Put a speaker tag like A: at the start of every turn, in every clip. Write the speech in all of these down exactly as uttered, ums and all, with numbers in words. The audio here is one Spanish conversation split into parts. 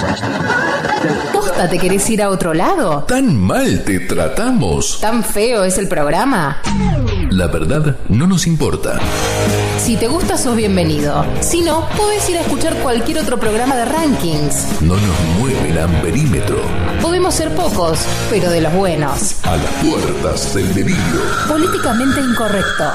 A: ¿Posta te querés ir a otro lado?
B: ¿Tan mal te tratamos?
A: ¿Tan feo es el programa?
B: La verdad no nos importa.
A: Si te gusta, sos bienvenido. Si no, podés ir a escuchar cualquier otro programa de rankings.
B: No nos mueve el amperímetro.
A: Podemos ser pocos, pero de los buenos.
B: A las puertas del delirio.
A: Políticamente incorrecto.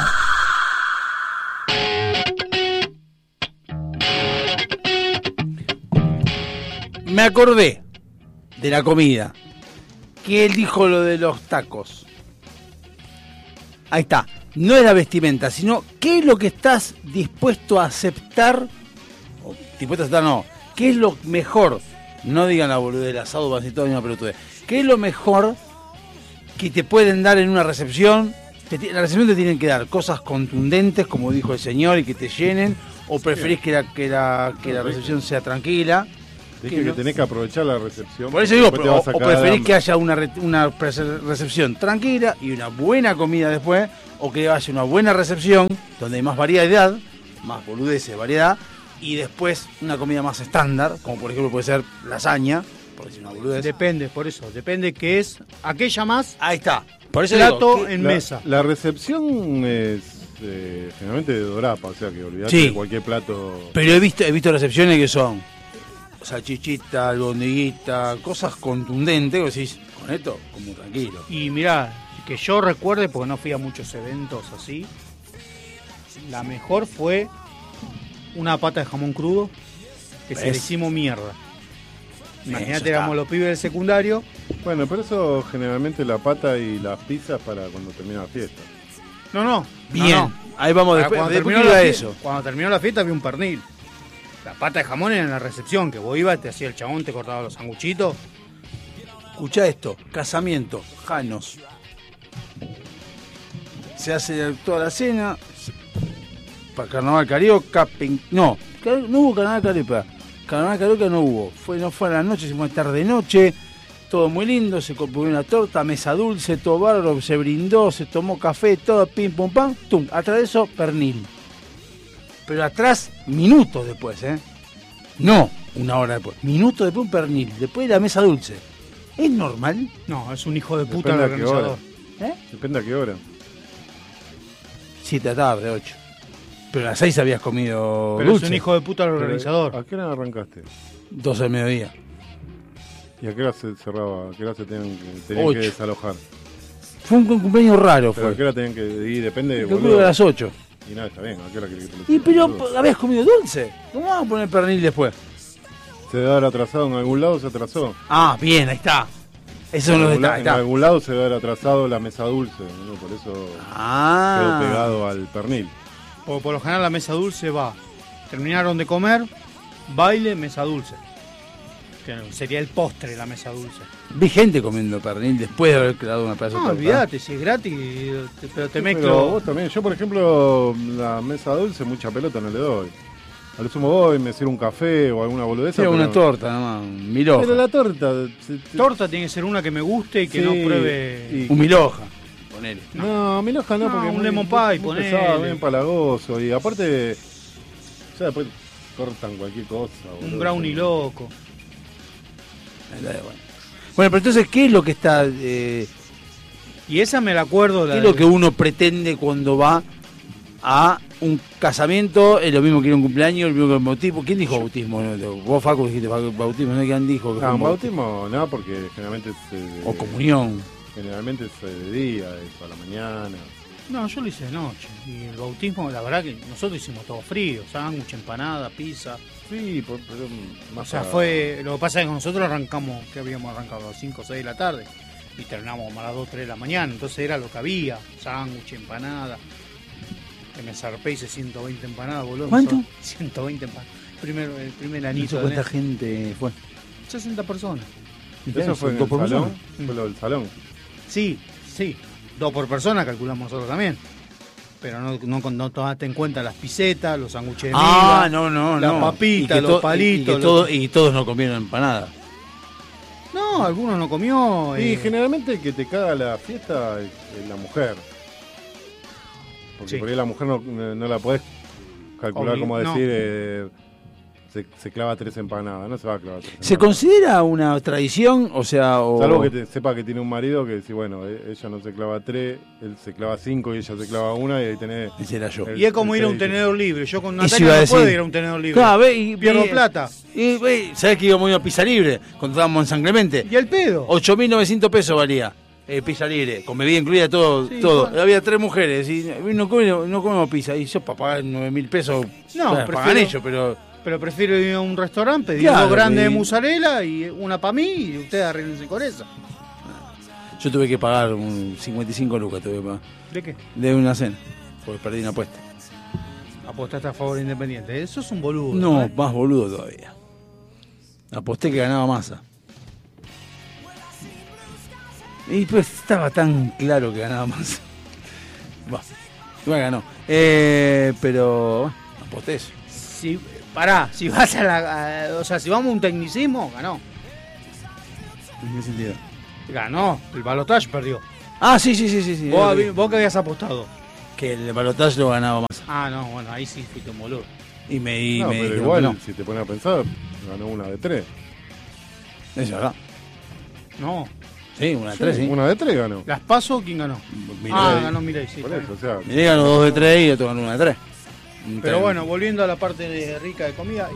C: Me acordé de la comida, que él dijo lo de los tacos. Ahí está, no es la vestimenta, sino qué es lo que estás dispuesto a aceptar, o dispuesto a aceptar no, qué es lo mejor, no digan la boludez del asado, van a decir todo la misma pelotudez, qué es lo mejor que te pueden dar en una recepción. Te, en la recepción te tienen que dar cosas contundentes, como dijo el señor, y que te llenen, o preferís que la, que la, que la recepción sea tranquila.
D: Dije que, que tenés que aprovechar la recepción.
C: Por eso digo, pero, o, o preferís que haya una, re, una recepción tranquila y una buena comida después, o que haya una buena recepción donde hay más variedad, más boludeces, variedad, y después una comida más estándar, como por ejemplo puede ser lasaña, por decir una boludez.
E: Depende, por eso, depende que es aquella más.
C: Ahí está. Por eso
E: plato
C: digo,
E: en
D: la,
E: mesa.
D: La recepción es eh, generalmente de dorapa, o sea que olvidate
C: sí,
D: de cualquier plato.
C: Pero he visto, he visto recepciones que son salchichita, albondiguita, cosas contundentes, que decís, con esto, como tranquilo.
E: Y mirá, que yo recuerde, porque no fui a muchos eventos así, la mejor fue una pata de jamón crudo, que se le hicimos mierda. Imagínate, éramos los pibes del secundario.
D: Bueno, pero eso generalmente la pata y las pizzas para cuando termina la fiesta.
E: No, no.
C: Bien,
E: no, no.
C: Ahí vamos después.
E: Cuando,
C: después
E: terminó la
C: de
E: fiesta,
C: eso.
E: cuando terminó la fiesta había un pernil. La pata de jamón era en la recepción, que vos ibas, te hacía el chabón, te cortaba los sanguchitos.
C: Escuchá esto, casamiento, Janos. Se hace toda la cena, para Carnaval Carioca, pen... no, no hubo Carnaval Carioca, Carnaval Carioca no hubo, fue, no fue a la noche, se fue tarde noche, todo muy lindo, se comió una torta, mesa dulce, todo bárbaro, se brindó, se tomó café, todo pim pum pam, tum, atrás de eso, pernil. Pero atrás, minutos después, ¿eh? No una hora después, minutos después un pernil, después la mesa dulce. ¿Es normal?
E: No, es un hijo de puta el
D: Depende a qué hora.
E: organizador.
C: ¿Eh?
D: Depende a qué hora.
C: Siete de la tarde, ocho. Pero a las seis habías comido
E: Pero
C: dulce.
E: es un hijo de puta el organizador.
D: Pero, ¿a qué hora arrancaste?
C: Doce del mediodía.
D: ¿Y a qué hora se cerraba? ¿A qué hora se tenían, que, tenían que desalojar?
C: Fue un cumpleaños raro,
D: Pero
C: fue.
D: ¿a qué hora tenían que ir? Depende de
C: Yo creo que a las ocho.
D: Y nada, está bien. ¿A qué hora querés que te lo
C: Y pero
D: boludo?
C: habías comido dulce. ¿Cómo vamos a poner pernil después?
D: Se debe haber atrasado en algún lado, se atrasó.
C: Ah, bien, ahí está. Eso
D: en
C: no
D: algún,
C: está,
D: en algún lado se debe haber atrasado la mesa dulce, ¿no? Por eso
C: ah.
D: quedó pegado al pernil.
E: Por, por lo general la mesa dulce va. Terminaron de comer, baile, mesa dulce. Que sería el postre la mesa dulce.
C: Vi gente comiendo pernil después de haber creado una pedazo
E: No,
C: de torta.
E: olvídate, si es gratis, te, pero te
D: Sí,
E: mezclo.
D: pero vos también. Yo, por ejemplo, la mesa dulce, mucha pelota no le doy. A lo sumo voy, me sirvo un café o alguna boludeza.
C: Sí,
D: pero...
C: una torta nomás, un milhoja.
D: Pero la torta... Se, se...
E: Torta tiene que ser una que me guste y que
D: sí,
E: no pruebe...
D: y...
C: Un milhoja, ponele.
D: No, milhoja no,
E: No,
D: porque
E: un
D: muy,
E: lemon pie,
D: muy, muy
E: ponele.
D: pesado, muy empalagoso. Y aparte, o sea, después cortan cualquier cosa.
E: Un
D: boludo.
E: brownie loco.
C: Bueno. bueno, pero entonces, ¿qué es lo que está... Eh,
E: Y esa me la acuerdo. La
C: ¿Qué es
E: de...
C: lo que uno pretende cuando va a un casamiento? Es lo mismo que ir a un cumpleaños, el mismo que el bautismo. ¿Quién dijo bautismo? Vos, Facu, dijiste bautismo, ¿no? ¿Quién dijo? Que
D: No,
C: fue
D: un bautismo no, porque generalmente se...
C: O comunión.
D: Generalmente es de día, es a la mañana.
E: No, yo lo hice de noche. Y el bautismo, la verdad que nosotros hicimos todo frío. Sándwich, empanada, pizza.
D: Sí, por- pero más
E: O sea,
D: a-
E: fue... Lo que pasa es que nosotros arrancamos, que habíamos arrancado a las cinco o seis de la tarde. Y terminamos como a las dos o tres de la mañana. Entonces era lo que había. Sándwich, empanada. Que me zarpé, hice ciento veinte empanadas, boludo.
C: ¿Cuánto?
E: ciento veinte empanadas. Primero, el primer
C: ¿Y
E: anito.
C: ¿Cuánta
E: de
C: gente fue?
E: sesenta personas.
D: Eso fue en
C: ¿Dos
D: el
C: por
D: salón,
C: persona?
D: fue lo del salón.
E: Sí, sí. Dos por persona calculamos nosotros también. Pero no, no, no tomaste en cuenta las pisetas, los sándwiches de
C: Ah,
E: miga,
C: no, no,
E: la
C: no.
E: papita,
C: Y que
E: los
C: to-
E: palitos.
C: Y, que
E: los-
C: todo- y todos no comieron empanada.
E: No, algunos no comió.
D: Y
E: eh,
D: generalmente el que te caga la fiesta es, es la mujer. Porque
E: Sí.
D: por ahí la mujer no, no, no la podés calcular,
E: Obli-
D: como
E: no.
D: decir, eh, se, se clava tres empanadas, no se va a clavar tres
C: ¿Se
D: empanadas.
C: considera una tradición? O sea, o...
D: Salvo que te, sepa que tiene un marido que dice, bueno, eh, ella no se clava tres, él se clava cinco y ella se clava una y ahí tenés...
C: Ese era yo.
D: el-
E: Y es como
D: el
E: ir a un
D: crédito.
E: tenedor libre. Yo con
C: Eso
E: Natalia
C: iba a
E: no puedo
C: decir.
E: ir a un tenedor libre.
C: Claro, ve, y,
E: Pierdo
C: ve-
E: plata.
C: Y, ve, ¿sabés que íbamos a Pizza Libre? Cuando estábamos en San Clemente.
E: ¿Y el pedo?
C: ocho mil novecientos pesos valía. Eh, pizza libre, con bebida incluida, todo.
E: Sí,
C: todo.
E: bueno.
C: Había tres mujeres y no comemos, no comemos pizza. Y yo para pagar nueve mil pesos,
E: No,
C: bueno,
E: prefiero-
C: pagan ellos, pero
E: Pero prefiero ir a un restaurante, pedir
C: Claro,
E: dos grandes de
C: y-
E: mozzarella y una para mí y ustedes arreglense con eso.
C: yo tuve que pagar un cincuenta y cinco lucas, tuve que pagar,
E: ¿De qué?
C: de una cena, porque perdí una apuesta.
E: Apostaste a favor de Independiente. Eso es un boludo.
C: No,
E: ¿eh?
C: más boludo todavía. Aposté que ganaba Massa. Y pues estaba tan claro que ganaba Massa. Bueno, igual ganó. Eh, pero bueno, aposté eso.
E: Si, pará, si vas a la. a- o sea, si vamos a un tecnicismo, ganó.
C: ¿En qué sentido?
E: Ganó. El balotage perdió.
C: Ah, sí, sí, sí, sí. sí.
E: ¿Vos,
C: Eh,
E: vos que habías apostado?
C: Que el balotaje lo ganaba Massa.
E: Ah, no, bueno, ahí sí fuiste un boludo.
C: Y me, y
D: No,
C: me
D: pero
C: dijeron
D: igual,
C: que no.
D: si te pones a pensar, ganó una de tres.
C: Es verdad.
E: No.
C: Sí, una de tres, sí.
D: Una de tres ganó.
E: ¿Las paso quién ganó?
C: Milei.
E: Ah, ganó Milei, sí.
D: Por
E: está
D: eso,
E: bien.
D: o sea,
C: Milei ganó dos de tres y otro ganó una de tres.
E: Pero bueno, volviendo a la parte de rica de comida.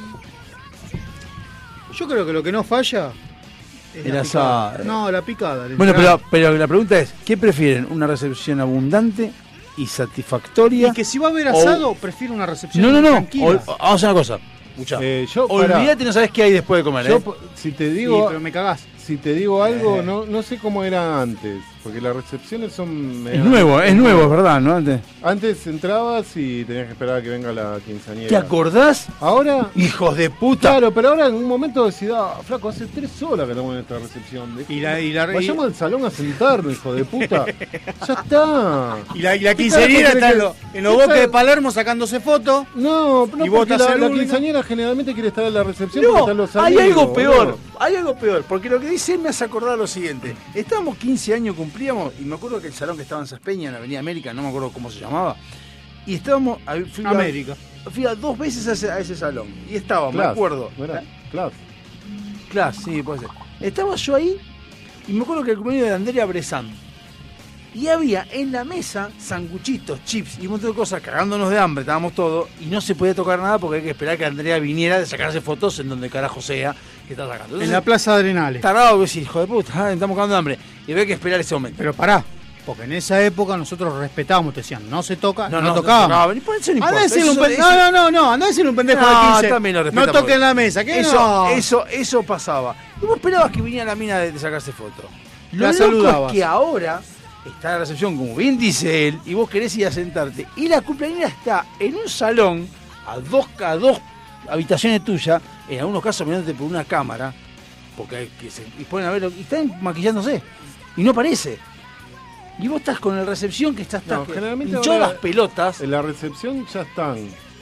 E: y- Yo creo que lo que no falla. Es
C: El
E: la picada.
C: asado.
E: No, la picada. la
C: Bueno,
E: entrada.
C: pero, pero la pregunta es, ¿qué prefieren? ¿Una recepción abundante y satisfactoria?
E: Y que si va a haber
C: o-
E: asado, prefiero una recepción
C: No, no, no.
E: tranquila.
C: Ol- vamos a hacer una cosa. Escuchá.
D: eh, yo, pará,
C: Olvídate, no sabes qué hay después de comer,
D: yo
C: ¿eh?
D: po- si te
E: Sí,
D: digo,
E: pero me cagás.
D: si te digo algo,
C: Eh.
D: no, no sé cómo era antes, porque las recepciones son...
C: Es nuevo, es nuevo, es verdad, ¿no? Antes.
D: Antes entrabas y tenías que esperar a que venga la quinceañera.
C: ¿Te acordás?
D: Ahora,
C: Hijos de puta.
D: claro, pero ahora en un momento decís, ah, flaco, hace tres horas que estamos en esta recepción.
E: Y la, y la,
D: Vayamos al salón a sentarnos, hijo de puta. Ya está.
E: y la, y la
D: ¿Qué
E: quinceañera
D: carajo
E: está en,
D: querés
E: lo-
D: que-
E: en los
D: ¿Qué
E: bosques de
D: tal?
E: Palermo sacándose fotos.
D: No, no
E: ¿Y vos
D: porque
E: estás
D: la,
E: el
D: la
E: único?
D: quinceañera generalmente quiere estar en la recepción
C: No,
D: porque están los
C: hay
D: amigos,
C: algo peor,
D: boludo.
C: hay algo peor, porque lo que dice él me hace acordar lo siguiente. Estábamos quince años, cumplíamos, y me acuerdo que el salón que estaba en Saspeña, en la Avenida América, no me acuerdo cómo se llamaba, y estábamos, a- fui a-
E: América.
C: fui a dos veces a ese, a ese salón, y estaba, me
D: Class,
C: acuerdo,
D: ¿no era? Class.
C: Claro, sí, puede ser. Estaba yo ahí, y me acuerdo que el cumpleaños de Andrea Bressan, y había en la mesa sanguchitos, chips y un montón de cosas, cagándonos de hambre, estábamos todos, y no se podía tocar nada porque hay que esperar que Andrea viniera de sacarse fotos en donde carajo sea que está sacando.
E: En
C: Entonces,
E: la Plaza Adrenales.
C: tarado, decís, hijo de puta, ah, estamos cagando de hambre. Y había que esperar ese momento.
E: Pero pará, porque en esa época nosotros respetábamos, te decían, no se toca, no,
C: no
E: tocábamos.
C: ni por eso no
E: Andá a
C: importa.
E: decirle un
C: Eso-
E: pen-
C: eso-
E: No, no, no, no, andá a decirle un pendejo
C: No,
E: de quince.
C: también lo
E: No
C: respeta
E: toquen
C: porque-
E: la mesa, ¿qué
C: Eso,
E: no?
C: eso, eso pasaba. Y vos esperabas que viniera la mina de, de sacarse fotos. Lo
E: La
C: loco
E: saludabas.
C: es que ahora está la recepción, como bien dice él, y vos querés ir a sentarte. Y la cumpleañera está en un salón, a dos, a dos habitaciones tuyas, en algunos casos mirándote por una cámara, porque hay que se y ponen a verlo, y están maquillándose. Y no parece. Y vos estás con el recepción que estás,
D: No,
C: estás
D: generalmente
C: hinchó
D: ahora-
C: las pelotas.
D: En la recepción ya están.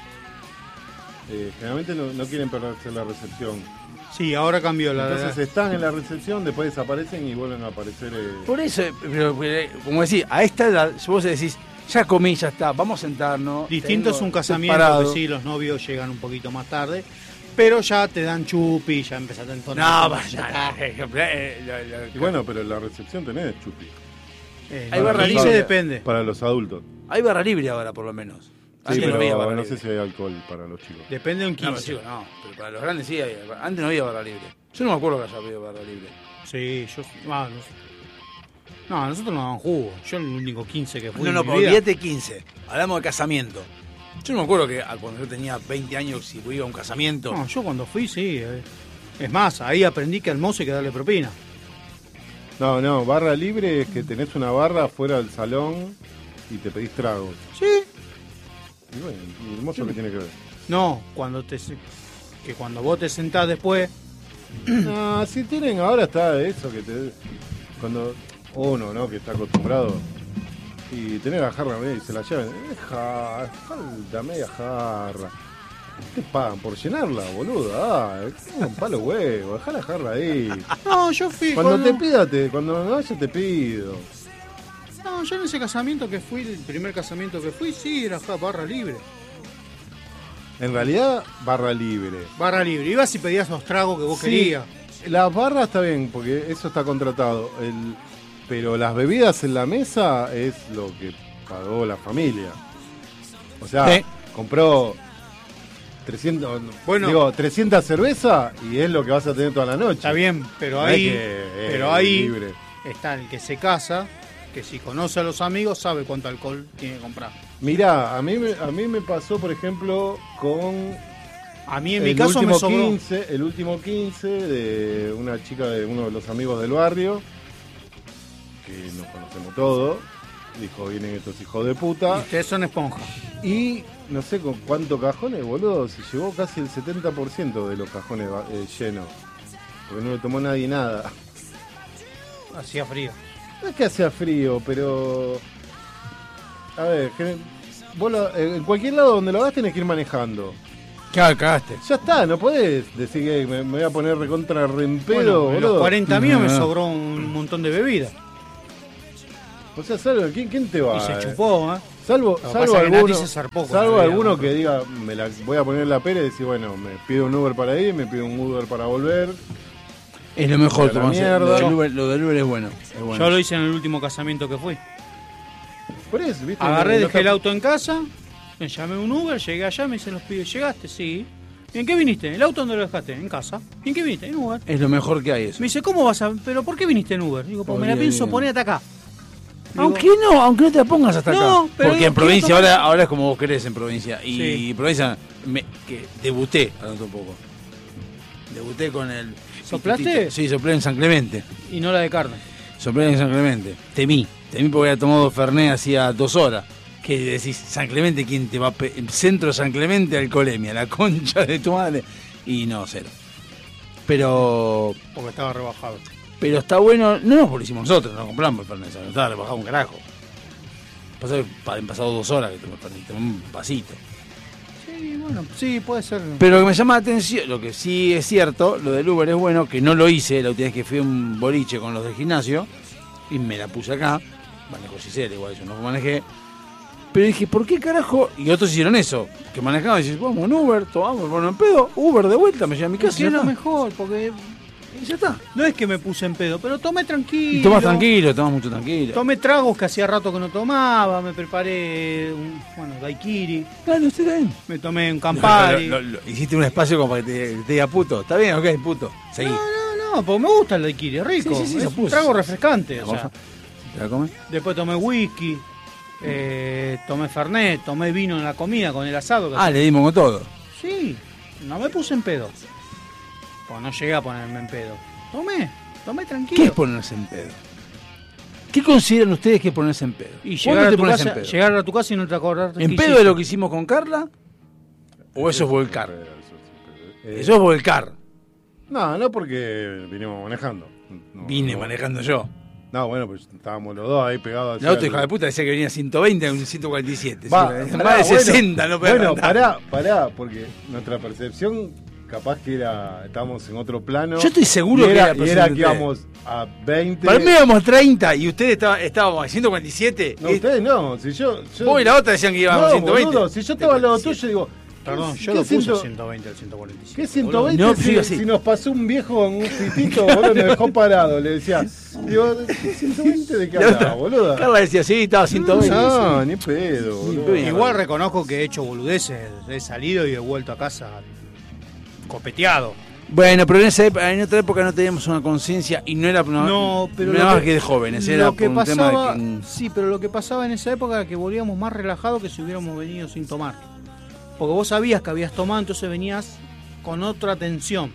D: Eh, generalmente no, no quieren perderse la recepción.
E: Sí, ahora cambió la
D: Entonces están en la recepción, después desaparecen y vuelven a aparecer. eh,
C: Por eso, pero, pero, como decís, a esta edad, si vos decís, ya comí, ya está, vamos a sentarnos.
E: Distinto
C: tengo-
E: es un
C: estoy
E: casamiento,
C: parado.
E: que sí, los novios llegan un poquito más tarde, pero ya te dan chupi, ya empezás a entonar.
C: No,
E: con-
C: vaya, no, eh, lo- lo-
D: Y bueno, pero en la recepción tenés chupi.
E: Eh,
C: Hay
E: no,
C: barra
E: quince
C: libre.
E: depende.
D: Para los adultos.
C: hay barra libre ahora, por lo menos.
D: Sí,
C: Antes
D: pero
C: no había
D: no,
C: barra libre.
D: sé si hay alcohol para los chicos.
E: Depende de un
C: No, pero
E: quince.
C: chicos, no, pero para los grandes sí había. Antes no había barra libre. Yo no me acuerdo que haya habido barra libre.
E: Sí, yo. Ah, no, no, nosotros no daban jugo. Yo el único quince que fui.
C: No,
E: en
C: no,
E: mi
C: pero
E: vida.
C: olvídate quince. Hablamos de casamiento. Yo no me acuerdo que ah, cuando yo tenía veinte años, si iba a un casamiento.
E: No, yo cuando fui, sí. eh. Es más, ahí aprendí que al mozo hay que darle propina.
D: No, no, barra libre es que tenés una barra fuera del salón y te pedís tragos.
E: Sí.
D: Y bueno, ¿y el mozo qué tiene que ver?
E: No, cuando te. se- Que cuando vos te sentás después.
D: No, si tienen, ahora está eso que te. Cuando uno, ¿no? Que está acostumbrado. Y tener la jarra media y se la llevan. Deja, falta media jarra. Te pagan por llenarla, boludo. Ah, es un palo huevo, dejá la jarra ahí.
E: No, yo fui.
D: Cuando te pida, te, cuando no vaya te pido.
E: No, yo en ese casamiento que fui, el primer casamiento que fui, sí, era ja- barra libre.
D: En realidad, barra libre.
E: Barra libre. Ibas y pedías los tragos que vos
D: Sí,
E: querías.
D: las barras está bien, porque eso está contratado. El, pero las bebidas en la mesa es lo que pagó la familia. O sea,
C: Sí.
D: compró trescientos,
E: Bueno.
D: digo, trescientas cervezas y es lo que vas a tener toda la noche.
E: Está bien, pero
D: No es
E: ahí,
D: que, eh,
E: pero ahí
D: libre.
E: está el que se casa, que si conoce a los amigos sabe cuánto alcohol tiene que comprar.
D: Mirá, a mí, me, a mí me pasó, por ejemplo, con
E: A mí en mi
D: el
E: caso me
D: último
E: sobró.
D: quince, el último quince de una chica de uno de los amigos del barrio, que nos conocemos todos, dijo, vienen estos hijos de
E: Y
D: puta,
E: ustedes son esponja.
D: y no sé con cuántos cajones, boludo, se llevó casi el setenta por ciento de los cajones eh, llenos, porque no le tomó nadie nada.
E: Hacía frío.
D: No es que hacía frío, pero... A ver, que- vos lo- en cualquier lado donde lo hagas tenés que ir manejando.
C: Claro, cagaste.
D: Ya está, no podés decir que me, me voy a poner recontra rempedo,
E: Bueno, en los
D: boludo.
E: cuarenta míos me
C: No.
E: sobró un montón de bebida.
D: O sea, salvo, ¿quién, quién te va?
E: Y se
D: eh?
E: chupó, ¿eh?
D: Salvo,
E: Lo que
D: salvo
E: pasa es que Nati
D: alguno,
E: se zarpó con
D: salvo
E: la bebida,
D: alguno
E: ¿no?
D: que diga, me la voy a poner en la pera y decir, bueno, me pido un Uber para ir, me pido un Uber para volver.
C: Es lo mejor,
D: De la
C: Tomás.
D: mierda.
C: Lo del Uber, lo del Uber es bueno. Es bueno.
E: Yo lo hice en el último casamiento que fui.
D: Por eso, ¿viste?
E: Agarré,
D: No
E: dejé
D: está-
E: el auto en casa, me llamé un Uber, llegué allá, me dicen los pibes, ¿llegaste? Sí. ¿Y en qué viniste? ¿El auto dónde lo dejaste? En casa. ¿Y en qué viniste? En Uber.
C: Es lo mejor que hay eso.
E: Me dice, ¿cómo vas a...? ¿Pero por qué viniste en Uber? Digo, pues me la
C: Oye,
E: pienso
C: bien.
E: poner hasta acá. Digo,
C: Aunque no, aunque no te la pongas hasta
E: No,
C: acá.
E: pero
C: Porque
E: digo,
C: en provincia,
E: quiero tomar-
C: ahora, ahora es como vos querés en provincia. Y
E: Sí.
C: provincia, me, que debuté, hablando un poco. Debuté con el...
E: ¿Soplaste?
C: Sí, soplé en San Clemente.
E: Y no la de carne.
C: Soplé en San Clemente. Temí. Temí porque había tomado Fernet hacía dos horas. Que decís, San Clemente, ¿quién te va a... pe- el centro de San Clemente, alcoholemia, la concha de tu madre. Y no, cero. Pero...
E: Porque estaba rebajado.
C: Pero está bueno, no nos lo hicimos nosotros, no compramos el Fernet, no estaba rebajado un carajo. Pasa que pa- han pasado dos horas que tomé Fernet, tomé un vasito.
E: Sí, bueno, sí, puede ser.
C: Pero lo que me llama la atención, lo que sí es cierto, lo del Uber es bueno, que no lo hice la última vez que fui a un boliche con los del gimnasio, y me la puse acá, manejo Gisela, igual yo no manejé. Pero dije, ¿por qué carajo? Y otros hicieron eso, que manejaban y dices, vamos en Uber, tomamos, bueno, en pedo, Uber de vuelta, me lleva a mi
E: Es
C: casa
E: que
C: y
E: es
C: ya
E: lo
C: está.
E: mejor, porque
C: Y ya está.
E: no es que me puse en pedo, pero tomé tranquilo.
C: Y tomás tranquilo, tomás mucho tranquilo.
E: Tomé tragos que hacía rato que no tomaba, me preparé un, bueno, daiquiri,
C: Claro, usted está bien.
E: me tomé un Campari.
C: Lo- lo- lo- hiciste un espacio como para que te, te diga puto. Está bien, ok, puto. Seguí.
E: No, no, no, porque me gusta el daiquiri, es rico.
C: Sí, sí, sí,
E: es
C: se
E: un
C: puso.
E: trago refrescante. O sea.
C: Vamos ¿Te la comes?
E: Después tomé whisky, eh, tomé fernet, tomé vino en la comida con el asado. que
C: Ah, le dimos con todo.
E: Sí, no me puse en pedo. Pues no llegué a ponerme en pedo. Tomé, tomé tranquilo.
C: ¿Qué es ponerse en pedo? ¿Qué consideran ustedes que es ponerse en pedo?
E: Y
C: ¿Cuándo
E: llegar a,
C: te
E: tu
C: pones
E: casa,
C: en pedo?
E: llegar a tu casa y no te acordás.
C: ¿En
E: qué
C: pedo
E: hiciste.
C: de lo que hicimos con Carla? ¿O eso es volcar?
D: Eh,
C: Eso es volcar.
D: No, no porque vinimos manejando. No,
C: Vine
D: no.
C: manejando yo.
D: No, bueno, pues estábamos los dos ahí pegados.
C: La otra hija de puta decía que venía a ciento veinte, a un ciento cuarenta y siete.
D: Va,
C: Sí,
D: pará,
C: más de
D: bueno,
C: sesenta, no podía
D: Bueno,
C: andar.
D: pará, pará, porque nuestra percepción capaz que era, estábamos en otro plano.
C: Yo estoy seguro
D: y
C: que
D: era,
C: era
D: y era que
C: ustedes.
D: íbamos a veinte.
C: Para mí íbamos treinta y ustedes estaba, estábamos a ciento cuarenta y siete.
D: No,
C: y-
D: ustedes no, si yo... yo
C: Vos y la otra decían que íbamos
D: no,
C: a ciento veinte.
D: boludo, si yo estaba al lado tuyo, digo...
E: Perdón,
D: ¿qué-
E: yo
D: qué
E: lo puse
D: ciento-
E: a ciento veinte al ciento cuarenta y siete.
D: ¿Qué ciento veinte?
C: No,
D: si,
C: sigo así.
D: si nos pasó un viejo con un fitito, boludo, nos dejó parado, le decía. Digo, ¿qué ciento veinte de qué
C: La
D: hablas,
C: otra-
D: boludo?
C: Carla decía, sí, estaba a ciento veinte.
D: No, ni pedo,
C: Ni
D: boludo.
C: pedo.
E: Igual reconozco que he hecho boludeces, he salido y he vuelto a casa copeteado.
C: Bueno, pero en, esa época, en otra época no teníamos una conciencia y no era, no,
E: No, pero
C: no era
E: lo
C: más
E: que-
C: que de jóvenes, era
E: lo que
C: por un tema
E: pasaba,
C: de que...
E: sí, pero lo que pasaba en esa época era que volvíamos más relajados que si hubiéramos venido sin tomar. Porque vos sabías que habías tomado, entonces venías con otra tensión.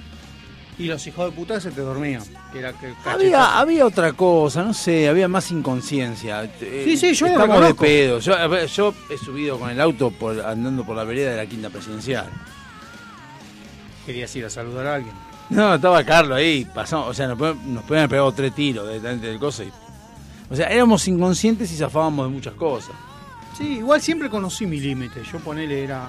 E: Y los hijos de puta se te dormían. Que era que
C: Había, había otra cosa, no sé, había más inconsciencia. Eh,
E: Sí, sí, yo lo
C: Estamos de
E: reconozco.
C: pedo. Yo, a ver, yo he subido con el auto por, andando por la vereda de la Quinta Presidencial.
E: Querías ir a saludar a alguien.
C: No, estaba Carlos ahí, pasamos, o sea, nos, podían- nos podían haber pegado tres tiros directamente del coso. y- o sea, éramos inconscientes y zafábamos de muchas cosas.
E: Sí, igual siempre conocí mi límite. Yo ponele era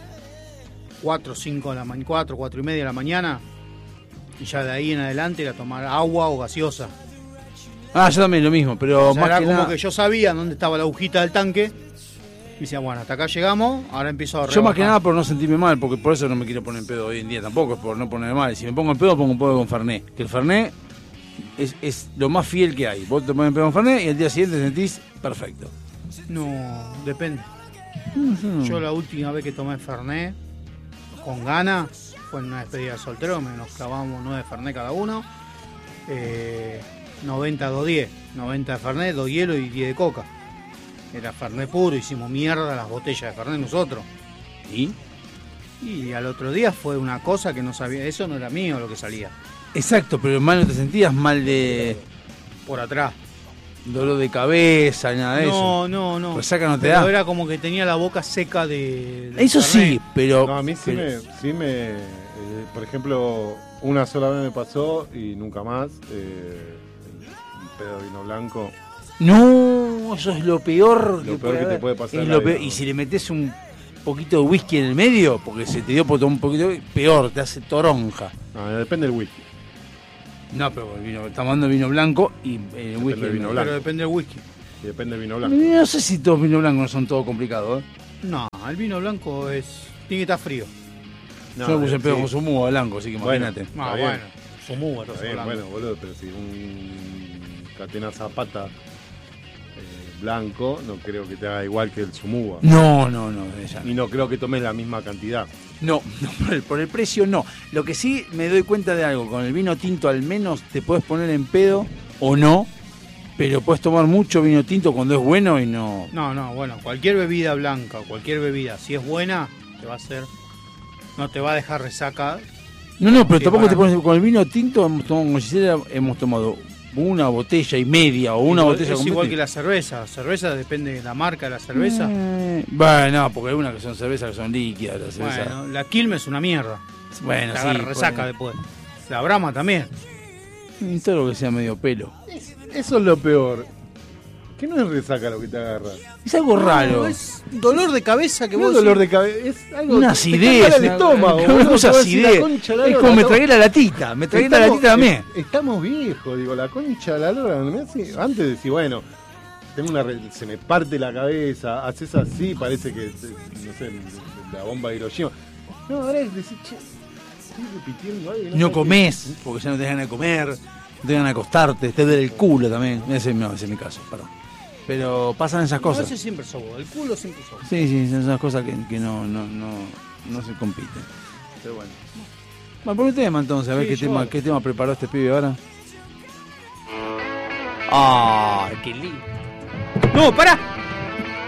E: cuatro, cinco de la mañana, cuatro, cuatro y media de la mañana. Y ya de ahí en adelante era tomar agua o gaseosa.
C: Ah, yo también lo mismo, pero
E: O sea,
C: más
E: era
C: que
E: como
C: nada-
E: que yo sabía dónde estaba la agujita del tanque Y decía, bueno, hasta acá llegamos, ahora empiezo a rebajar.
C: Yo más que nada por no sentirme mal, porque por eso no me quiero poner en pedo hoy en día tampoco, es por no ponerme mal. Y si me pongo en pedo, pongo un poco con Fernet. Que el Fernet es, es lo más fiel que hay. Vos te pones en pedo con Fernet y el día siguiente te sentís perfecto.
E: No, depende.
C: Uh-huh.
E: Yo la última vez que tomé Fernet, con ganas, fue en una despedida de soltero, me nos clavamos nueve Fernet cada uno. Eh, noventa, dos diez. noventa de Fernet, dos hielo y diez de coca. Era Fernet puro, hicimos mierda las botellas de Fernet nosotros.
C: ¿Y?
E: Y al otro día fue una cosa que no sabía, eso no era mío lo que salía.
C: Exacto, pero mal no te sentías, mal de
E: Por atrás.
C: dolor de cabeza, nada de eso.
E: No, no, no.
C: Resaca no te
E: Pero
C: da.
E: era como que tenía la boca seca de... de
C: Eso
E: Fernet.
C: sí, pero...
D: No, a mí sí
C: pero-
D: me, sí me eh, por ejemplo, una sola vez me pasó y nunca más, eh, un pedo de vino blanco.
C: No, eso es lo peor,
D: Lo peor que te
C: haber.
D: puede pasar
C: Es
D: en
C: lo
D: la
C: peor.
D: vida,
C: Y
D: ¿no?
C: si le metes un poquito de whisky en el medio, porque se te dio por tomar un poquito, peor, te hace toronja.
D: No, depende del whisky.
C: No, pero el vino, estamos hablando de vino blanco y el whisky.
D: del vino
C: no.
D: blanco.
E: Pero depende del whisky.
D: Y depende del vino blanco.
C: No sé si todos vinos blancos no son todo complicados, ¿eh?
E: No, el vino blanco es tiene que estar frío.
D: No,
C: Yo me puse en pedo
D: sí.
C: con su mugo blanco, así que
D: Bueno.
C: imagínate.
E: Ah,
D: bien.
E: bueno. Somúa,
D: Está
E: estás
D: bien,
E: hablando.
D: bueno, boludo, pero si un catena zapata eh, blanco, no creo que te haga igual que el sumuba.
C: No, no, no, ya no.
D: Y no creo que tomes la misma cantidad.
C: No, no, por el, por el precio no. Lo que sí me doy cuenta de algo, con el vino tinto al menos te puedes poner en pedo o no, pero puedes tomar mucho vino tinto cuando es bueno y no...
E: No, no, bueno, cualquier bebida blanca, cualquier bebida, si es buena, te va a hacer, no te va a dejar resaca.
C: No, no, pero
E: Sí,
C: tampoco
E: para
C: te pones... Con el vino tinto hemos tomado, con Gisela, hemos tomado una botella y media o una
E: Igual-
C: botella
E: es
C: completa.
E: igual que la cerveza, la cerveza depende de la marca de la cerveza.
C: Eh, bueno, no, porque hay unas que son cervezas que son líquidas, la cerveza...
E: Bueno, la Quilmes es una mierda,
C: Bueno,
E: te
C: sí,
E: agarra resaca
C: bueno.
E: después. La Brahma también.
C: Y todo lo que sea medio pelo.
D: Eso es lo peor. Que no es resaca lo que te agarra.
C: Es algo raro.
E: No, es dolor de cabeza que
D: No
E: vos
D: es dolor
E: decís,
D: de cabeza, es algo
C: Una
D: te
C: acidez.
D: cala el
C: una-
D: estómago.
C: una
D: boludo,
C: cosa
D: te va a decir,
C: acidez.
D: la concha de la
C: Es
D: lora,
C: como me
D: estamos-
C: tragué la latita. Me tragué la
D: estamos-
C: latita también.
D: eh, Estamos viejos, digo, la concha de la lora. me hace- Antes de decir, bueno, tengo una re- se me parte la cabeza, haces así, parece que, te- no sé, la bomba de Hiroshima. No, ahora es decir, che, estoy repitiendo algo. y
C: No
D: sé
C: comés,
D: qué.
C: porque ya no te ganas de comer, no te ganas de acostarte, te duele el culo también. Ese, no, ese es mi caso, perdón. Pero pasan esas
E: a
C: cosas.
E: veces siempre sos vos, el culo siempre sos vos.
C: Sí, sí, son esas cosas que, que no, no, no, no se compiten. Pero bueno. Bueno, por un tema entonces, a ver
E: Sí,
C: qué
E: yo-
C: tema, qué tema preparó este pibe ahora.
E: ¡Ah, qué lindo! ¡No, pará!